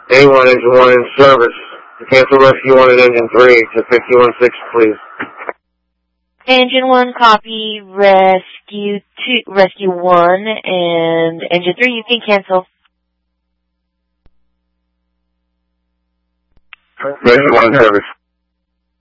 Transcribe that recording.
A1, engine 1 in service. Cancel rescue 1 at engine 3 to 516, please. Engine 1, copy. Rescue 1, and engine 3, you can cancel. Engine 1 in service.